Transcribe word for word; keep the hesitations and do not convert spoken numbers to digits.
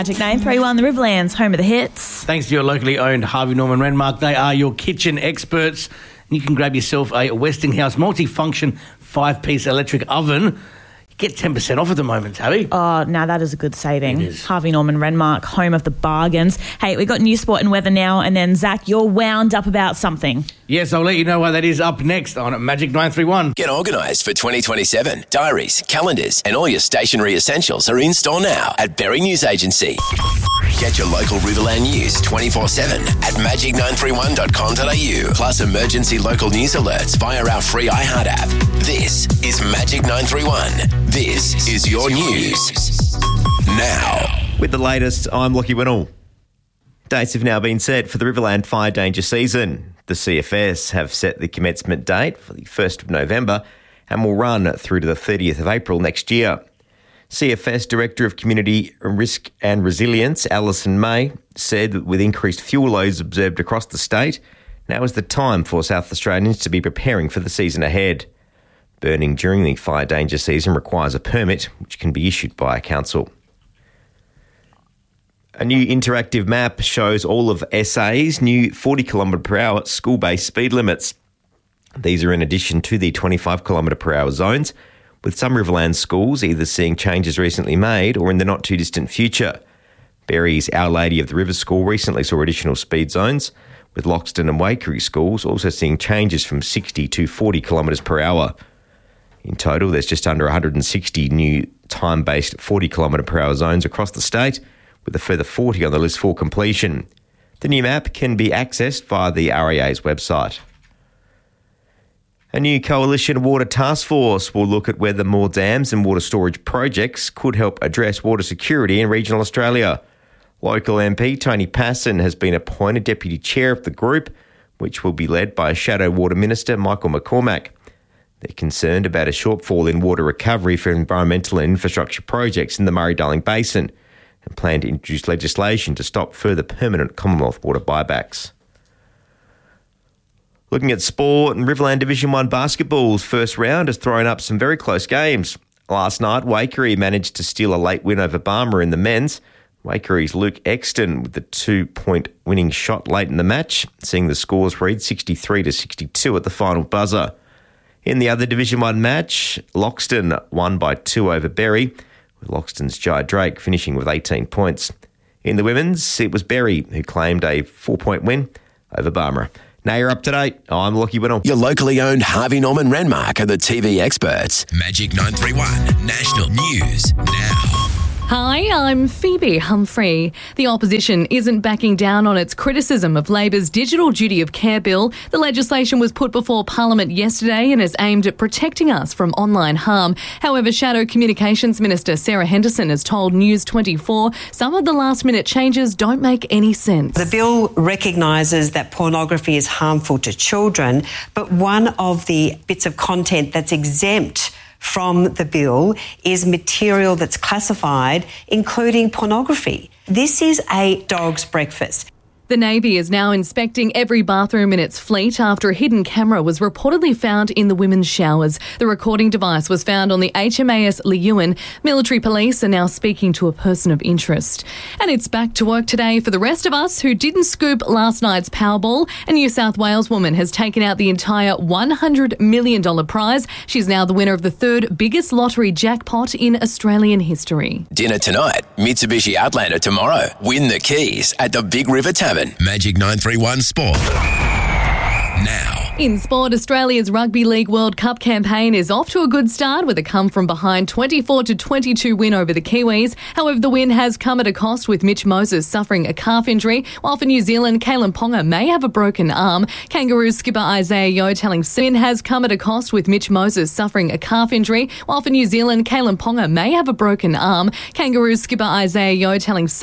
Magic nine three one, the Riverlands, home of the hits. Thanks to your locally owned Harvey Norman Renmark. They are your kitchen experts. You can grab yourself a Westinghouse multifunction five-piece electric oven. You get ten percent off at the moment, Tabby. Oh, now that is a good saving. It is. Harvey Norman Renmark, home of the bargains. Hey, we got news, sport and weather now, and then, Zach, you're wound up about something. Yes, I'll let you know why that is up next on Magic nine three one. Get organised for twenty twenty-seven. Diaries, calendars and all your stationery essentials are in store now at Berry News Agency. Get your local Riverland news twenty-four seven at magic nine three one dot com dot a u, plus emergency local news alerts via our free iHeart app. This is Magic nine three one. This is your news. Now. With the latest, I'm Lockie Winnell. Dates have now been set for the Riverland Fire Danger Season. The C F S have set the commencement date for the first of November and will run through to the thirtieth of April next year. C F S Director of Community Risk and Resilience, Alison May, said that with increased fuel loads observed across the state, now is the time for South Australians to be preparing for the season ahead. Burning during the fire danger season requires a permit, which can be issued by a council. A new interactive map shows all of S A's new forty kilometre per hour school-based speed limits. These are in addition to the twenty-five kilometre per hour zones, with some Riverland schools either seeing changes recently made or in the not-too-distant future. Berry's Our Lady of the River School recently saw additional speed zones, with Loxton and Waikerie schools also seeing changes from sixty to forty kilometres per hour. In total, there's just under one hundred sixty new time-based forty kilometre per hour zones across the state, with a further forty on the list for completion. The new map can be accessed via the R A A's website. A new Coalition Water Task Force will look at whether more dams and water storage projects could help address water security in regional Australia. Local M P Tony Passon has been appointed Deputy Chair of the group, which will be led by Shadow Water Minister Michael McCormack. They're concerned about a shortfall in water recovery for environmental and infrastructure projects in the Murray-Darling Basin and plan to introduce legislation to stop further permanent Commonwealth water buybacks. Looking at sport, and Riverland Division one basketball's first round has thrown up some very close games. Last night, Waikerie managed to steal a late win over Barmer in the men's. Wakerie's Luke Exton with the two-point winning shot late in the match, seeing the scores read sixty-three to sixty-two at the final buzzer. In the other Division one match, Loxton won by two over Berry, with Loxton's Jai Drake finishing with eighteen points. In the women's, it was Berry who claimed a four-point win over Barmer. Now you're up to date. I'm Lockie Winnell. Your locally owned Harvey Norman Renmark are the T V experts. Magic nine three one National News Now. Hi, I'm Phoebe Humphrey. The opposition isn't backing down on its criticism of Labor's Digital Duty of Care bill. The legislation was put before Parliament yesterday and is aimed at protecting us from online harm. However, Shadow Communications Minister Sarah Henderson has told News twenty-four some of the last-minute changes don't make any sense. The bill recognises that pornography is harmful to children, but one of the bits of content that's exempt from the bill is material that's classified, including pornography. This is a dog's breakfast. The Navy is now inspecting every bathroom in its fleet after a hidden camera was reportedly found in the women's showers. The recording device was found on the H M A S Leeuwin. Military police are now speaking to a person of interest. And it's back to work today for the rest of us who didn't scoop last night's Powerball. A New South Wales woman has taken out the entire one hundred million dollars prize. She's now the winner of the third biggest lottery jackpot in Australian history. Dinner tonight, Mitsubishi Outlander tomorrow. Win the keys at the Big River Tavern. Magic nine three one Sport. Now. In sport, Australia's Rugby League World Cup campaign is off to a good start with a come-from-behind twenty-four to twenty-two win over the Kiwis. However, the win has come at a cost, with Mitch Moses suffering a calf injury, while for New Zealand, Kalen Ponga may have a broken arm. Kangaroos skipper Isaiah Yeo telling Sin has come at a cost, with Mitch Moses suffering a calf injury, while for New Zealand, Kalen Ponga may have a broken arm. Kangaroos skipper Isaiah Yeo telling